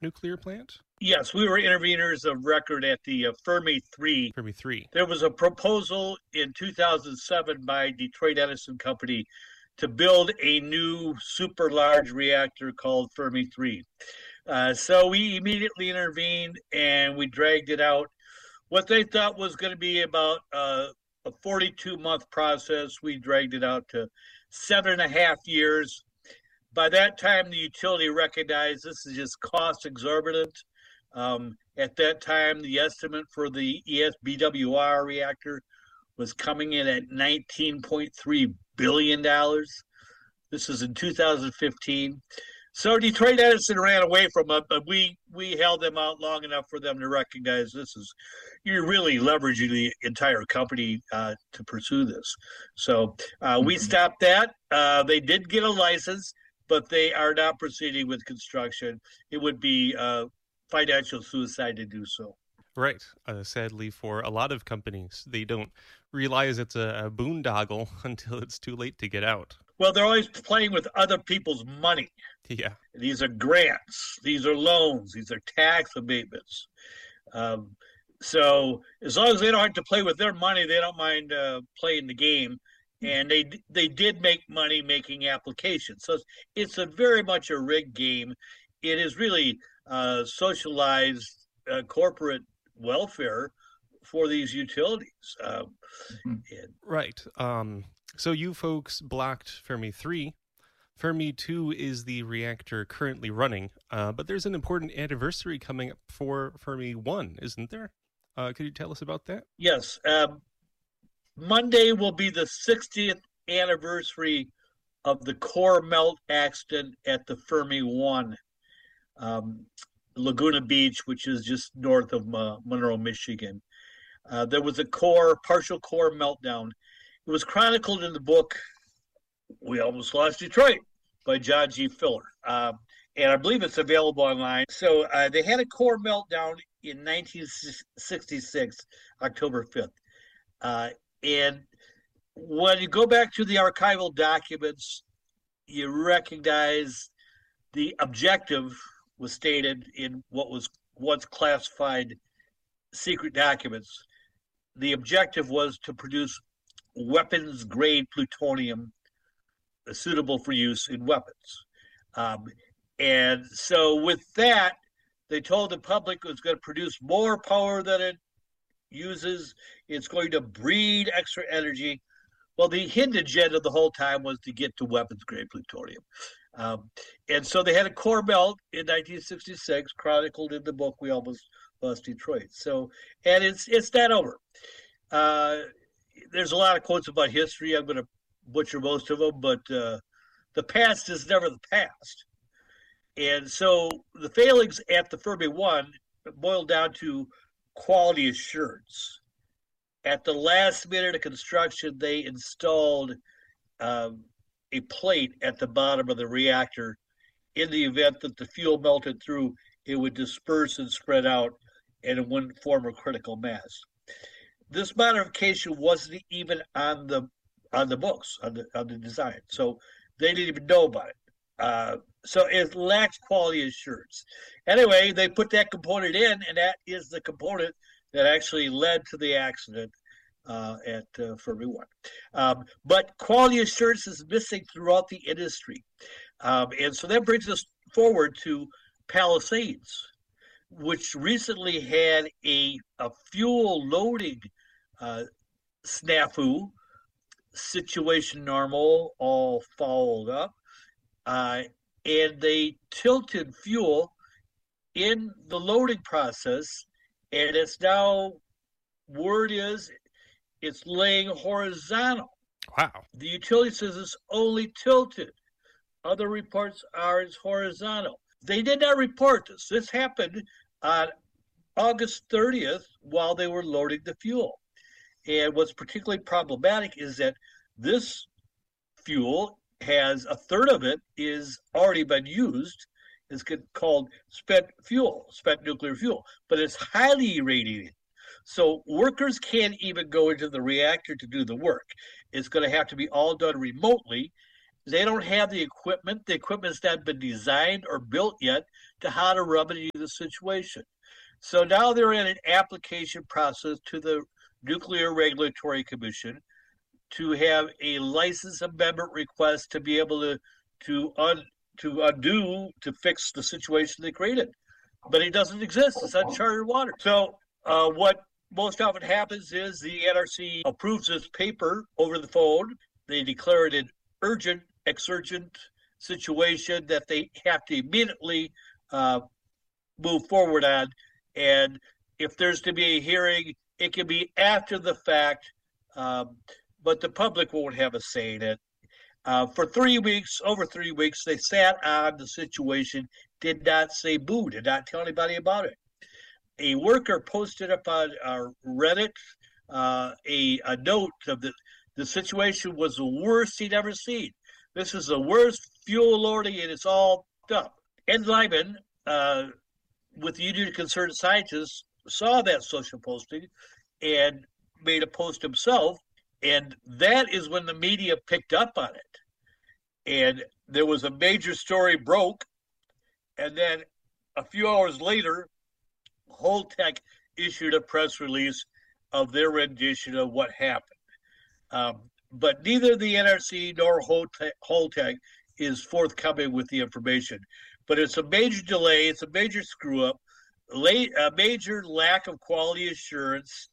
nuclear plant? Yes, we were interveners of record at the Fermi 3. Fermi 3. There was a proposal in 2007 by Detroit Edison Company to build a new super large reactor called Fermi 3. So we immediately intervened and we dragged it out. What they thought was going to be about a 42-month process, we dragged it out to 7.5 years. By that time, the utility recognized this is just cost exorbitant. At that time, the estimate for the ESBWR reactor was coming in at $19.3 billion. This is in 2015. So Detroit Edison ran away from it, but we held them out long enough for them to recognize you're really leveraging the entire company to pursue this. So we stopped that. They did get a license, but they are not proceeding with construction. It would be financial suicide to do so. Right. Sadly, for a lot of companies, they don't realize it's a boondoggle until it's too late to get out. Well, they're always playing with other people's money. Yeah. These are grants. These are loans. These are tax abatements. So as long as they don't have to play with their money, they don't mind playing the game. And they did make money making applications. So it's a very much a rigged game. It is really socialized corporate welfare for these utilities. Right. So you folks blocked Fermi 3. Fermi 2 is the reactor currently running, but there's an important anniversary coming up for Fermi 1, isn't there? Could you tell us about that? Yes. Monday will be the 60th anniversary of the core melt accident at the Fermi 1, Laguna Beach, which is just north of Monroe, Michigan. There was a partial core meltdown. It was chronicled in the book We Almost Lost Detroit by John G. Filler. And I believe it's available online. So they had a core meltdown in 1966, October 5th. And when you go back to the archival documents, you recognize the objective was stated in what was once classified secret documents. The objective was to produce weapons-grade plutonium suitable for use in weapons. And so with that, they told the public it was going to produce more power than it uses. It's going to breed extra energy. Well, the hidden agenda the whole time was to get to weapons-grade plutonium. And so they had a core melt in 1966, chronicled in the book We Almost Lost Detroit. So, and it's not over. There's a lot of quotes about history. I'm going to butcher most of them, but the past is never the past. And so the failings at the Fermi 1 boiled down to quality assurance. At the last minute of construction, they installed a plate at the bottom of the reactor. In the event that the fuel melted through, it would disperse and spread out, and it wouldn't form a critical mass. This modification wasn't even on the books, on the design, so they didn't even know about it. So it lacks quality assurance. Anyway, they put that component in, and that is the component that actually led to the accident at Fermi 1. But quality assurance is missing throughout the industry. And so that brings us forward to Palisades, which recently had a fuel loading snafu, situation normal, all fouled up. And they tilted fuel in the loading process, and it's now, word is, it's laying horizontal. Wow. The utility says it's only tilted. Other reports are it's horizontal. They did not report this. This happened on August 30th while they were loading the fuel. And what's particularly problematic is that this fuel has a third of it is already been used. It's called spent nuclear fuel, but it's highly irradiated. So workers can't even go into the reactor to do the work. It's going to have to be all done remotely. They don't have the equipment. The equipment's not been designed or built yet to how to remedy the situation. So now they're in an application process to the Nuclear Regulatory Commission to have a license amendment request to be able to undo, to fix the situation they created. But it doesn't exist. It's uncharted water. So what most often happens is the NRC approves this paper over the phone. They declare it an urgent, exurgent situation that they have to immediately move forward on. And if there's to be a hearing, it can be after the fact, but the public won't have a say in it. For 3 weeks, over 3 weeks, they sat on the situation, did not say boo, did not tell anybody about it. A worker posted up on Reddit a note of the situation was the worst he'd ever seen. This is the worst fuel loading, and it's all up. Ed Lyman, with the Union of Concerned Scientists, saw that social posting and made a post himself. And that is when the media picked up on it. And there was a major story broke. And then a few hours later, Holtec issued a press release of their rendition of what happened. But neither the NRC nor Holtec is forthcoming with the information. But it's a major delay. It's a major screw up, a major lack of quality assurance.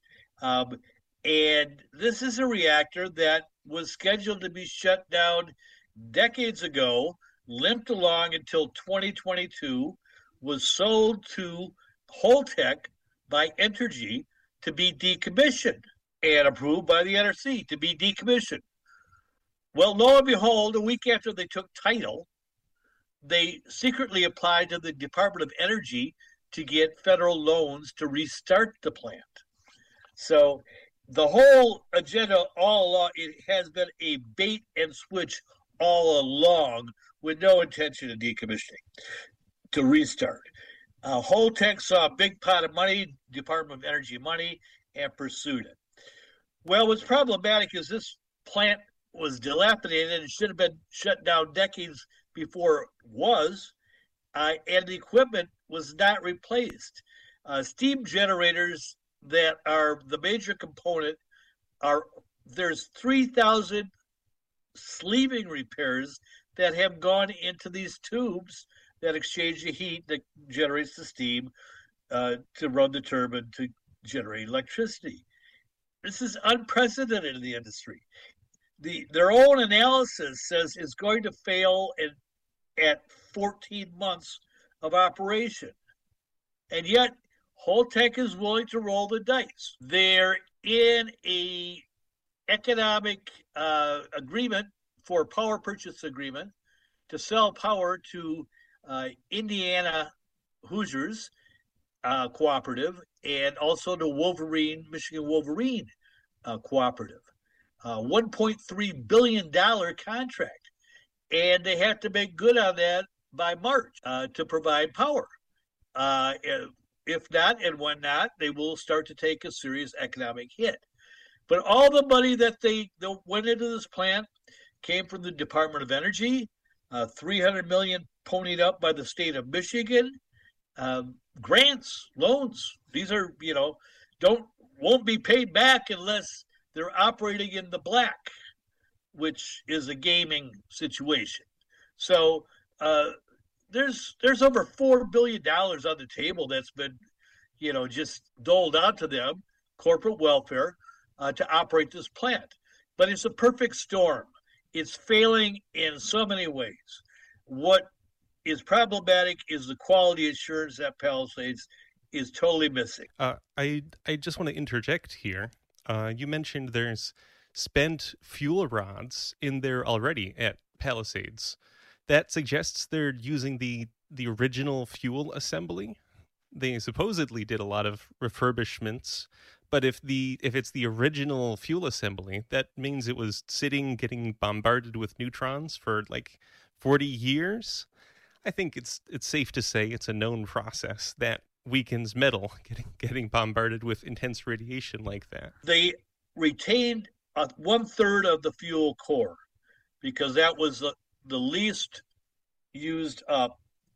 And this is a reactor that was scheduled to be shut down decades ago, limped along until 2022, was sold to Holtec by Entergy to be decommissioned and approved by the NRC to be decommissioned. Well, lo and behold, a week after they took title, they secretly applied to the Department of Energy to get federal loans to restart the plant. So the whole agenda all along, it has been a bait and switch all along with no intention of decommissioning to restart. Holtec saw a big pot of money, Department of Energy money, and pursued it. Well, what's problematic is this plant was dilapidated and should have been shut down decades before it was, and the equipment was not replaced. Steam generators that are the major component there's 3,000 sleeving repairs that have gone into these tubes that exchange the heat that generates the steam to run the turbine to generate electricity. This is unprecedented in the industry. Their own analysis says it's going to fail at 14 months of operation. And yet, Holtec is willing to roll the dice. They're in a economic agreement for power purchase agreement to sell power to Indiana Hoosiers Cooperative and also the Michigan Wolverine Cooperative. $1.3 billion contract. And they have to make good on that by March to provide power. If not, and when not, they will start to take a serious economic hit. But all the money that went into this plant came from the Department of Energy, $300 million ponied up by the state of Michigan, grants, loans. These are, won't be paid back unless they're operating in the black, which is a gaming situation. So there's over $4 billion on the table that's been, just doled out to them, corporate welfare, to operate this plant. But it's a perfect storm. It's failing in so many ways. What is problematic is the quality assurance that Palisades is totally missing. I just want to interject here. You mentioned there's spent fuel rods in there already at Palisades. That suggests they're using the original fuel assembly. They supposedly did a lot of refurbishments, but if it's the original fuel assembly, that means it was sitting getting bombarded with neutrons for like 40 years. I think it's safe to say it's a known process that weakens metal getting bombarded with intense radiation like that. They retained 1/3 of the fuel core because that was the least used up.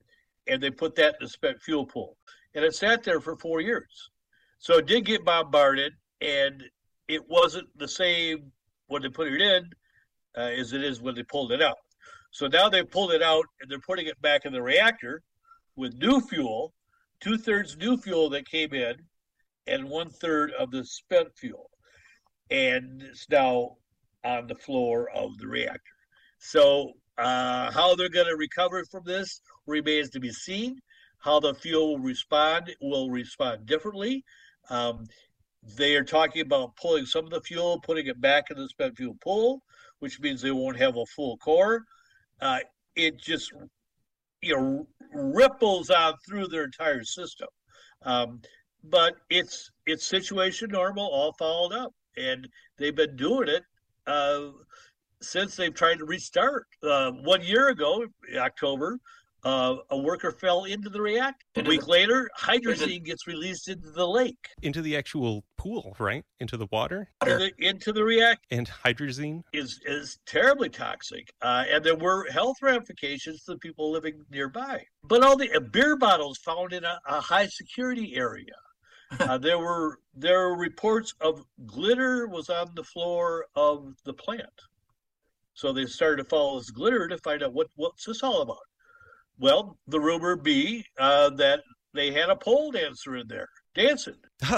and they put that in the spent fuel pool. And it sat there for 4 years. So it did get bombarded, and it wasn't the same when they put it in as it is when they pulled it out. So now they pulled it out, and they're putting it back in the reactor with new fuel, 2/3 new fuel that came in, and 1/3 of the spent fuel. And it's now on the floor of the reactor. So how they're going to recover from this remains to be seen. How the fuel will respond differently. They are talking about pulling some of the fuel, putting it back in the spent fuel pool, which means they won't have a full core. It just ripples on through their entire system. But it's situation normal, all followed up, and they've been doing it since they've tried to restart. 1 year ago, October, a worker fell into the reactor. A week later, hydrazine gets released into the lake. Into the actual pool, right? Into the water? Into the reactor. And hydrazine? Is terribly toxic. And there were health ramifications to the people living nearby. But all the beer bottles found in a high security area. There were reports of glitter was on the floor of the plant. So they started to follow this glitter to find out what's this all about. Well, the rumor be that they had a pole dancer in there dancing.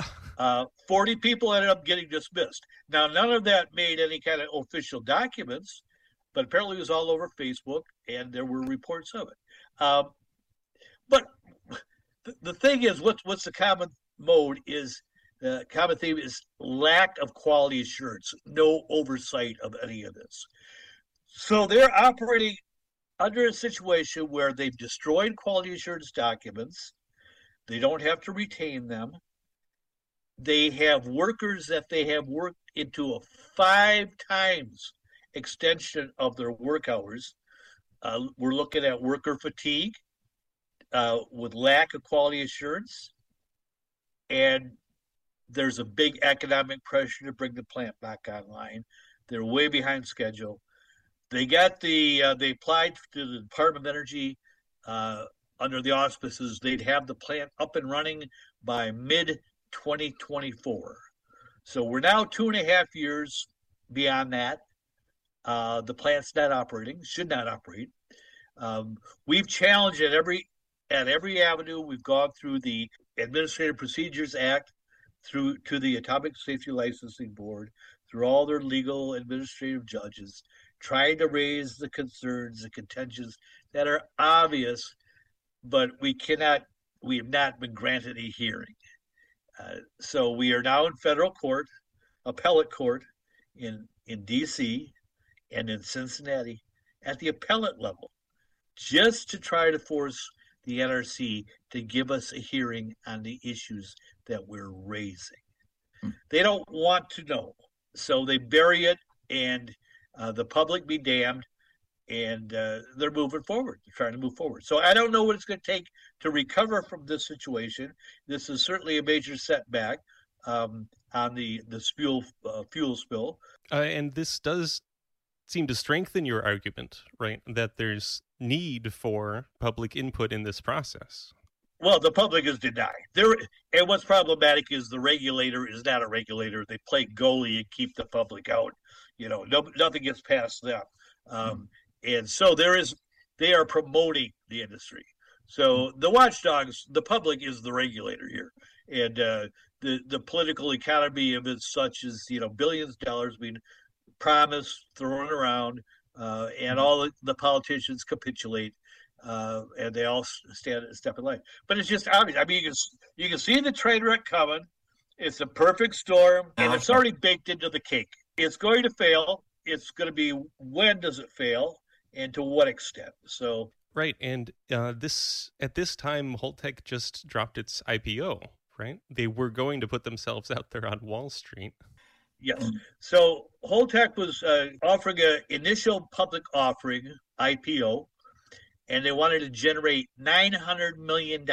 40 people ended up getting dismissed. Now, none of that made any kind of official documents, but apparently it was all over Facebook, and there were reports of it. But the thing is, what's the common mode is the common theme is lack of quality assurance, no oversight of any of this. So they're operating under a situation where they've destroyed quality assurance documents. They don't have to retain them. They have workers that they have worked into a 5 times extension of their work hours. We're looking at worker fatigue with lack of quality assurance. And there's a big economic pressure to bring the plant back online. They're way behind schedule. They applied to the Department of Energy under the auspices. They'd have the plant up and running by mid-2024. So we're now 2.5 years beyond that. The plant's not operating, should not operate. We've challenged at every avenue. We've gone through the Administrative Procedures Act, through to the Atomic Safety Licensing Board, through all their legal administrative judges, trying to raise the concerns, the contentions that are obvious, but we have not been granted a hearing. So we are now in federal court, appellate court in DC and in Cincinnati at the appellate level, just to try to force the NRC to give us a hearing on the issues that we're raising. They don't want to know, so they bury it, and the public be damned, and they're moving forward. They're trying to move forward. So I don't know what it's going to take to recover from this situation. This is certainly a major setback on the fuel spill. And this does seem to strengthen your argument, right? That there's need for public input in this process. Well, the public is denied. And what's problematic is the regulator is not a regulator. They play goalie and keep the public out. Nothing gets past them. And so they are promoting the industry. So the watchdogs, the public is the regulator here. And the political economy of it such as, billions of dollars being promised, thrown around, and all the politicians capitulate. And they all step in line. But it's just obvious. I mean, you can see the train wreck coming. It's a perfect storm, and it's already baked into the cake. It's going to fail. It's going to be, when does it fail, and to what extent? So right, and at this time, Holtec just dropped its IPO. Right, they were going to put themselves out there on Wall Street. Yes. So Holtec was offering an initial public offering, IPO, and they wanted to generate $900 million.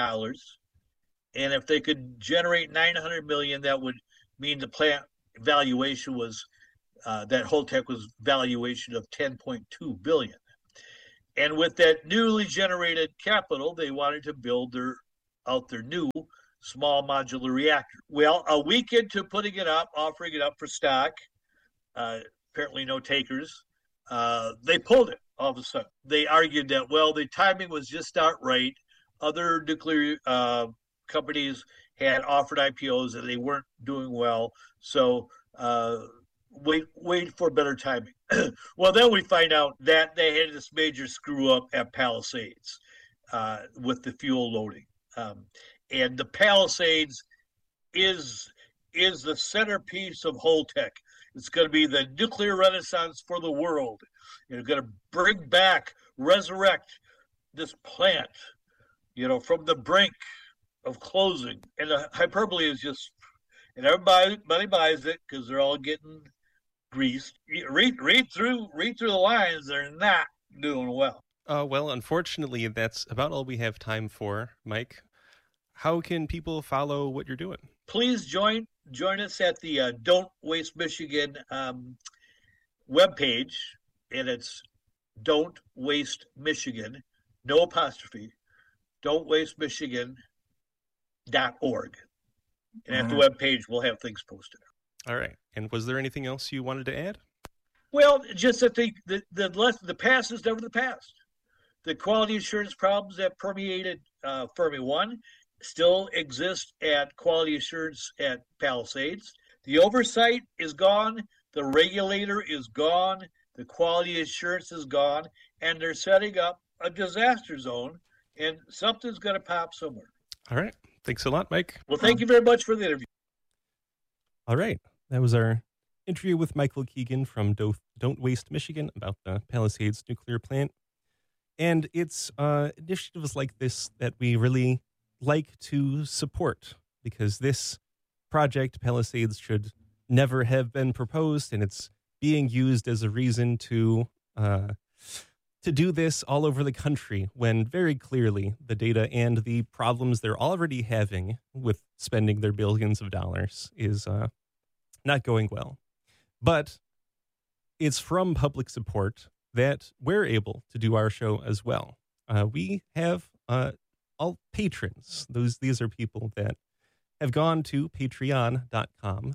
And if they could generate $900 million, that would mean the plant valuation was, that Holtec was valuation of $10.2 billion. And with that newly generated capital, they wanted to build their new small modular reactor. Well, a week into putting it up, offering it up for stock, apparently no takers, they pulled it all of a sudden. They argued that, well, the timing was just not right. Other nuclear companies had offered IPOs and they weren't doing well. So wait for better timing. Well, then we find out that they had this major screw up at Palisades with the fuel loading. And the Palisades is the centerpiece of Holtec. It's going to be the nuclear renaissance for the world. It's going to bring back, resurrect this plant, from the brink of closing. And the hyperbole is just, and everybody buys it because they're all getting greased. Read through the lines. They're not doing well. Well, unfortunately, that's about all we have time for, Mike. How can people follow what you're doing? Please join us at the Don't Waste Michigan webpage, and it's Don't Waste Michigan, no apostrophe, don'twastemichigan.org. And at the webpage, we'll have things posted. All right. And was there anything else you wanted to add? Well, just that the past is never the past. The quality assurance problems that permeated Fermi 1 still exist at quality assurance at Palisades. The oversight is gone. The regulator is gone. The quality assurance is gone. And they're setting up a disaster zone, and something's going to pop somewhere. All right. Thanks a lot, Mike. Well, thank you very much for the interview. All right. That was our interview with Michael Keegan from Don't Waste Michigan about the Palisades nuclear plant. And it's initiatives like this that we really like to support, because this project, Palisades, should never have been proposed, and it's being used as a reason to do this all over the country, when very clearly the data and the problems they're already having with spending their billions of dollars is not going well. But it's from public support that we're able to do our show as well. We have all patrons. These are people that have gone to patreon.com,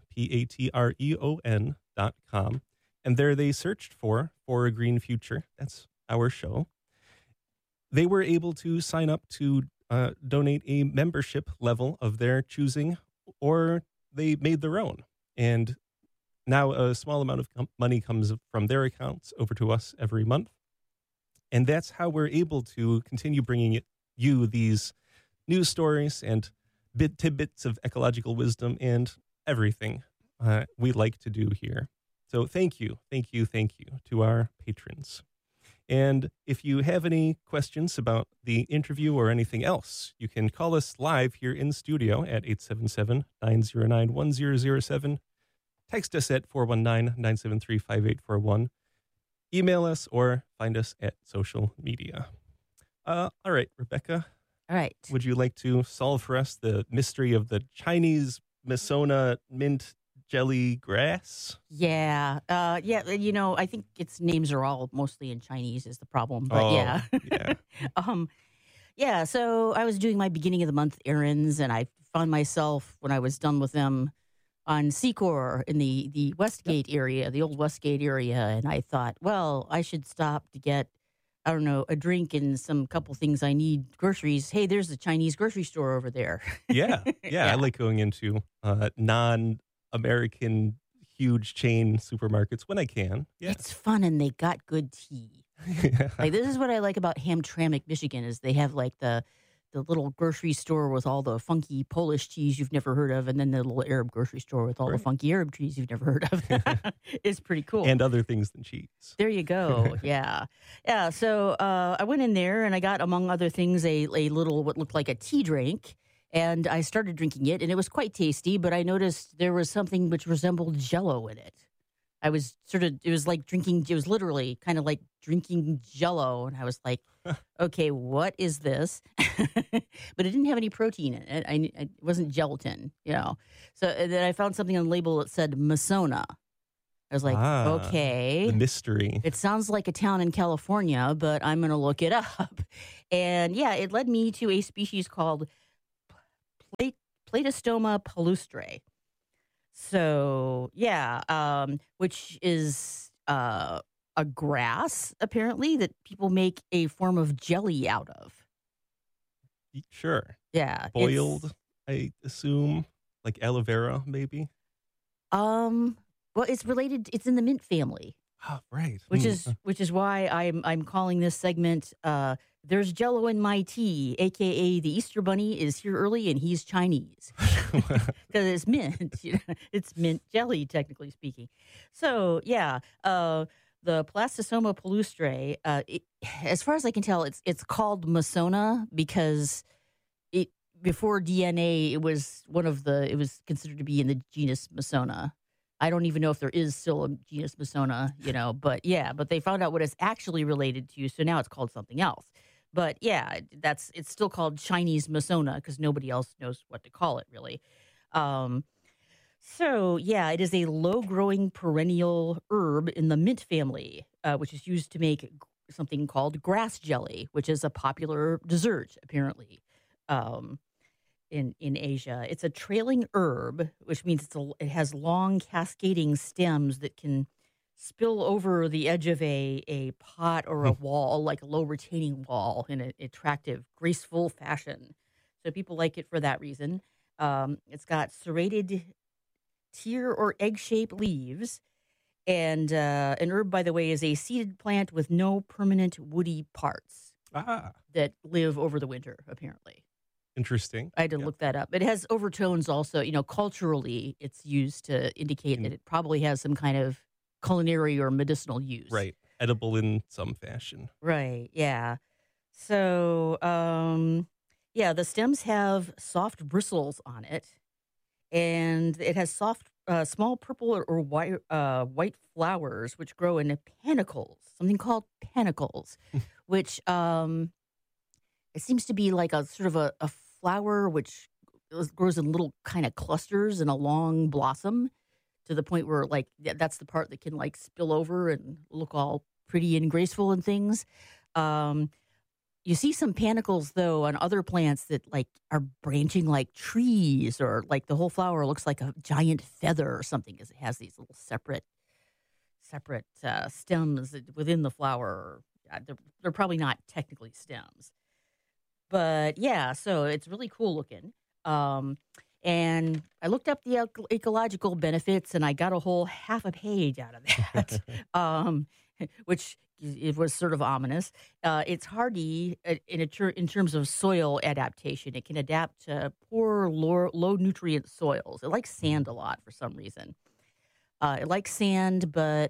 patreon.com, and there they searched for a Green Future. That's our show. They were able to sign up to donate a membership level of their choosing, or they made their own. And now a small amount of money comes from their accounts over to us every month. And that's how we're able to continue bringing you these news stories and tidbits of ecological wisdom and everything we like to do here. So thank you to our patrons. And if you have any questions about the interview or anything else, you can call us live here in studio at 877-909-1007. Text us at 419-973-5841. Email us or find us at social media. All right, Rebecca. All right. Would you like to solve for us the mystery of the Chinese Misona mint jelly grass? Yeah. I think its names are all mostly in Chinese is the problem. But yeah. Yeah. So I was doing my beginning of the month errands, and I found myself, when I was done with them, on Secor in the Westgate area, the old Westgate area. And I thought, well, I should stop to get, I don't know, a drink and some couple things I need, groceries. Hey, there's the Chinese grocery store over there. Yeah. I like going into non-American huge chain supermarkets when I can. Yeah. It's fun, and they got good tea. Yeah. Like, this is what I like about Hamtramck, Michigan, is they have like the little grocery store with all the funky Polish cheese you've never heard of, and then the little Arab grocery store with all the funky Arab cheese you've never heard of. It's pretty cool. And other things than cheese. There you go. Yeah. So I went in there, and I got, among other things, a little what looked like a tea drink. And I started drinking it, and it was quite tasty, but I noticed there was something which resembled Jell-O in it. It was literally kind of like drinking Jell-O, and I was like, okay, what is this? But it didn't have any protein in it. It wasn't gelatin, So then I found something on the label that said Misona. I was like, The okay. mystery. It sounds like a town in California, but I'm going to look it up. And yeah, it led me to a species called Platystoma palustre. So yeah, which is a grass apparently that people make a form of jelly out of. Sure. Yeah, Boiled, I assume, like aloe vera, maybe. Well, it's related. It's in the mint family, Oh, right. which is why I'm calling this segment. There's Jello in my tea, aka the Easter Bunny is here early and he's Chinese because it's mint. It's mint jelly, technically speaking. So yeah, the Plastosoma palustre. As far as I can tell, it's called Masona because before DNA, it was considered to be in the genus Masona. I don't even know if there is still a genus Masona, but they found out what it's actually related to, so now it's called something else. But yeah, it's still called Chinese Masona because nobody else knows what to call it, really. So yeah, it is a low-growing perennial herb in the mint family, which is used to make something called grass jelly, which is a popular dessert, apparently. In Asia, it's a trailing herb, which means it has long cascading stems that can spill over the edge of a pot or a wall, like a low retaining wall, in an attractive, graceful fashion. So people like it for that reason. It's got serrated tear or egg-shaped leaves, and an herb, by the way, is a seeded plant with no permanent woody parts that live over the winter, apparently. Interesting. I had to look that up. It has overtones also. Culturally, it's used to indicate that it probably has some kind of culinary or medicinal use. Right. Edible in some fashion. Right. Yeah. So, the stems have soft bristles on it, and it has small purple or white flowers which grow in panicles, something called panicles, which it seems to be like a sort of a flower which grows in little kind of clusters in a long blossom to the point where that's the part that can spill over and look all pretty and graceful and things. You see some panicles though on other plants that are branching like trees, or the whole flower looks like a giant feather or something because it has these little separate stems within the flower. They're probably not technically stems. But yeah, so it's really cool looking. And I looked up the ecological benefits, and I got a whole half a page out of that, which it was sort of ominous. It's hardy in terms of soil adaptation. It can adapt to poor, low nutrient soils. It likes sand a lot for some reason. It likes sand, but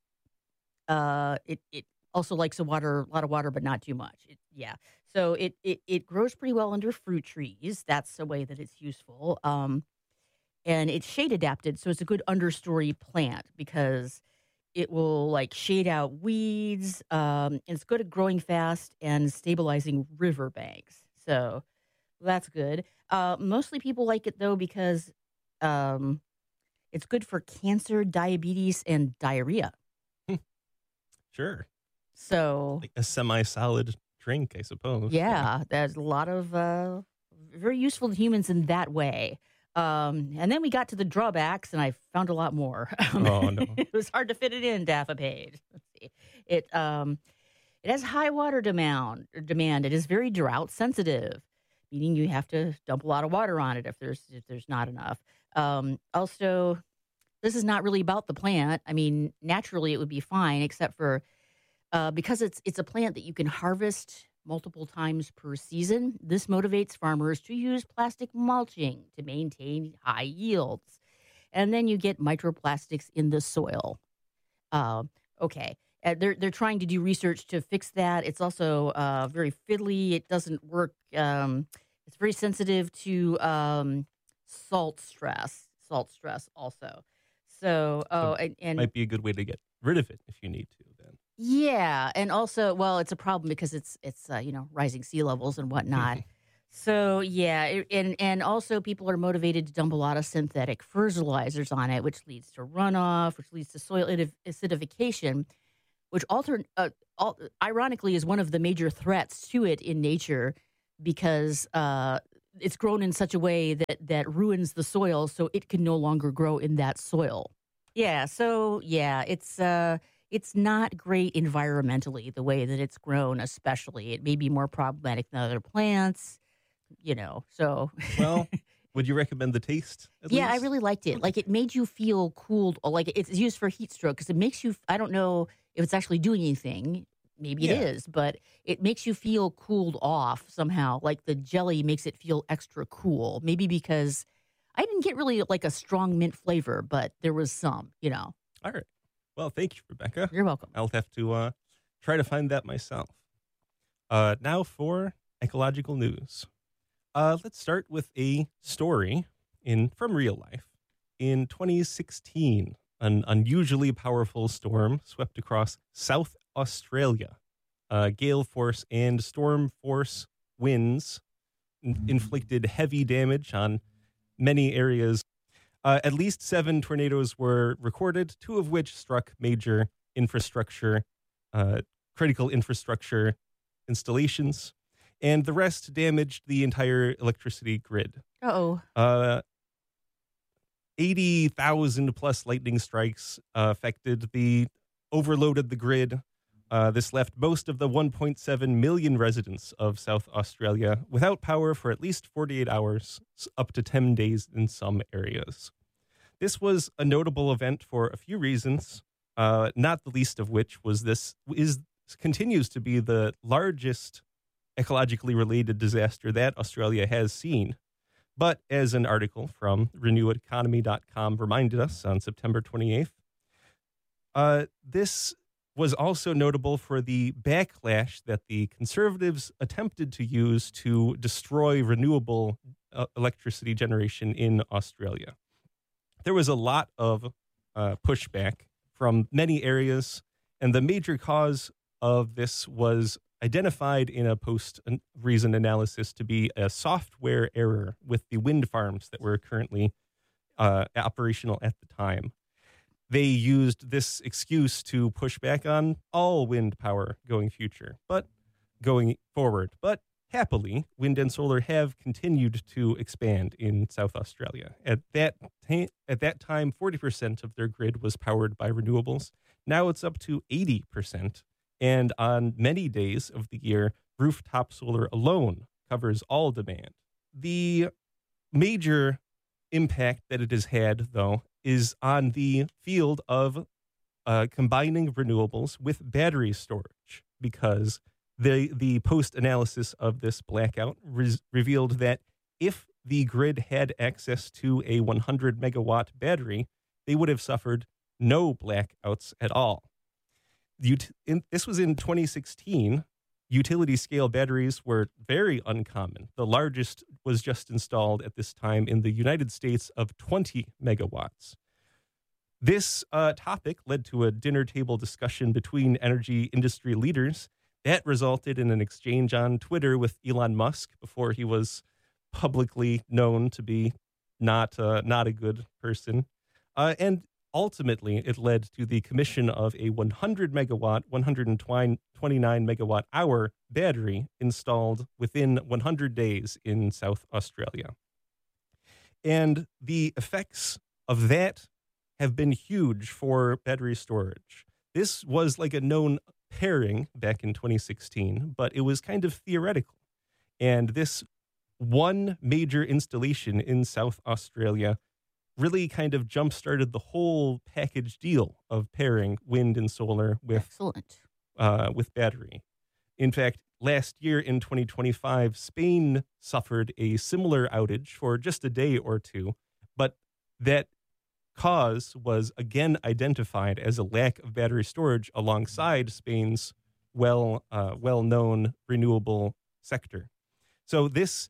it also likes a lot of water, but not too much. So it grows pretty well under fruit trees. That's a way that it's useful. And it's shade adapted, so it's a good understory plant because it will shade out weeds. And it's good at growing fast and stabilizing riverbanks. So that's good. Mostly people like it though because it's good for cancer, diabetes, and diarrhea. Sure. So a semi-solid drink, I suppose. Yeah, there's a lot of very useful to humans in that way. And then we got to the drawbacks, and I found a lot more. Oh no! It was hard to fit it in half a page. Let's see. It has high water demand. It is very drought sensitive, meaning you have to dump a lot of water on it if there's not enough. Also, this is not really about the plant. I mean, naturally it would be fine, except for because it's a plant that you can harvest multiple times per season. This motivates farmers to use plastic mulching to maintain high yields. And then you get microplastics in the soil. Okay. They're trying to do research to fix that. It's also very fiddly. It doesn't work. It's very sensitive to salt stress also. So, and might be a good way to get rid of it if you need to then. Yeah, and also, well, it's a problem because it's rising sea levels and whatnot. So yeah, and also people are motivated to dump a lot of synthetic fertilizers on it, which leads to runoff, which leads to soil acidification, which ironically is one of the major threats to it in nature because it's grown in such a way that ruins the soil, so it can no longer grow in that soil. Yeah, so yeah, it's not great environmentally the way that it's grown, especially. It may be more problematic than other plants, so Well, would you recommend the taste at yeah, I least? really liked it. Like, it made you feel cooled, or like it's used for heat stroke because it makes you, I don't know if it's actually doing anything. Maybe it Yeah. is, but it makes you feel cooled off somehow. Like the jelly makes it feel extra cool. Maybe because I didn't get really like a strong mint flavor, but there was some. All right. Well, thank you, Rebecca. You're welcome. I'll have to try to find that myself. Now for ecological news. Let's start with a story from real life. In 2016, an unusually powerful storm swept across South Australia. Gale force and storm force winds inflicted heavy damage on many areas. At least 7 tornadoes were recorded, 2 of which struck major infrastructure, critical infrastructure installations, and the rest damaged the entire electricity grid. Oh, 80,000 plus lightning strikes overloaded the grid. This left most of the 1.7 million residents of South Australia without power for at least 48 hours, up to 10 days in some areas. This was a notable event for a few reasons, not the least of which was continues to be the largest ecologically related disaster that Australia has seen. But as an article from reneweconomy.com reminded us on September 28th, this was also notable for the backlash that the Conservatives attempted to use to destroy renewable electricity generation in Australia. There was a lot of pushback from many areas, and the major cause of this was identified in a post-reason analysis to be a software error with the wind farms that were currently operational at the time. They used this excuse to push back on all wind power going forward. But happily, wind and solar have continued to expand in South Australia. At that time, 40% of their grid was powered by renewables. Now it's up to 80%. And on many days of the year, rooftop solar alone covers all demand. The major impact that it has had, though, is on the field of combining renewables with battery storage, because the post-analysis of this blackout revealed that if the grid had access to a 100 megawatt battery, they would have suffered no blackouts at all. This was in 2016. Utility scale batteries were very uncommon. The largest was just installed at this time in the United States of 20 megawatts. This topic led to a dinner table discussion between energy industry leaders that resulted in an exchange on Twitter with Elon Musk before he was publicly known to be not a good person. And ultimately, it led to the commission of a 100 megawatt, 129 megawatt hour battery installed within 100 days in South Australia. And the effects of that have been huge for battery storage. This was like a known pairing back in 2016, but it was kind of theoretical. And this one major installation in South Australia really kind of jump-started the whole package deal of pairing wind and solar excellent. With battery. In fact, last year in 2025, Spain suffered a similar outage for just a day or two, but that cause was again identified as a lack of battery storage alongside Spain's well-known renewable sector. So this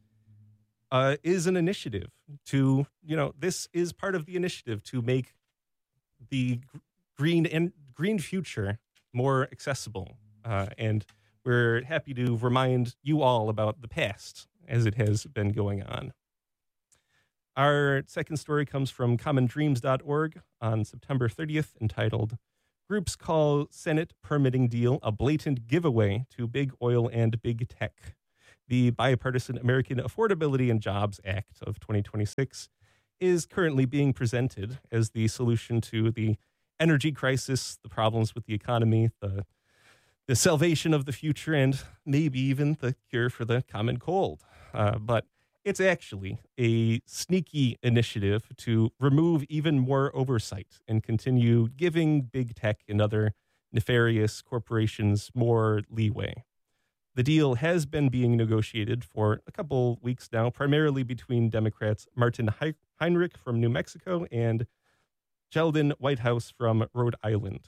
is an initiative this is part of the initiative to make the green future more accessible. And we're happy to remind you all about the past as it has been going on. Our second story comes from commondreams.org on September 30th, entitled, "Groups Call Senate Permitting Deal a Blatant Giveaway to Big Oil and Big Tech." The bipartisan American Affordability and Jobs Act of 2026 is currently being presented as the solution to the energy crisis, the problems with the economy, the salvation of the future, and maybe even the cure for the common cold. But it's actually a sneaky initiative to remove even more oversight and continue giving big tech and other nefarious corporations more leeway. The deal has been being negotiated for a couple weeks now, primarily between Democrats Martin Heinrich from New Mexico and Sheldon Whitehouse from Rhode Island.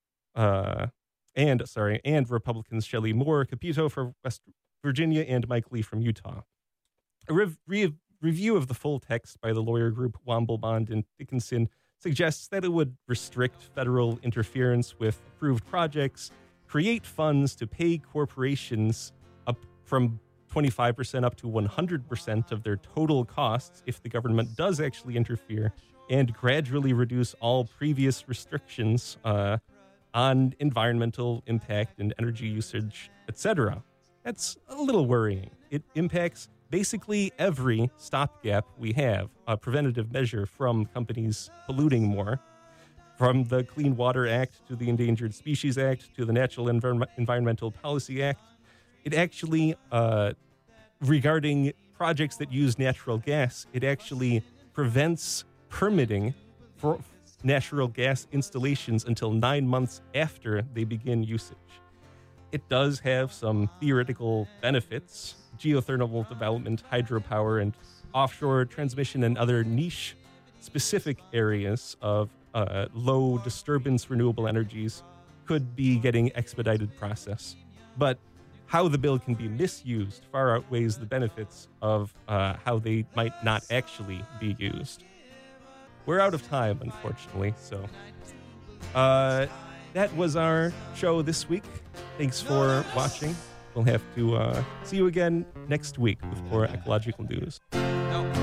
And Republicans Shelley Moore Capito from West Virginia and Mike Lee from Utah. A review of the full text by the lawyer group Womble, Bond and Dickinson suggests that it would restrict federal interference with approved projects, create funds to pay corporations up from 25% up to 100% of their total costs if the government does actually interfere, and gradually reduce all previous restrictions on environmental impact and energy usage, etc. That's a little worrying. It impacts basically every stopgap we have, a preventative measure from companies polluting more, from the Clean Water Act to the Endangered Species Act to the Natural Environmental Policy Act. It actually, regarding projects that use natural gas, it actually prevents permitting for natural gas installations until 9 months after they begin usage. It does have some theoretical benefits: geothermal development, hydropower, and offshore transmission, and other niche specific areas of low disturbance renewable energies could be getting expedited process. But how the bill can be misused far outweighs the benefits of how they might not actually be used. We're out of time, unfortunately, so that was our show this week. Thanks for watching. We'll have to see you again next week with more ecological news.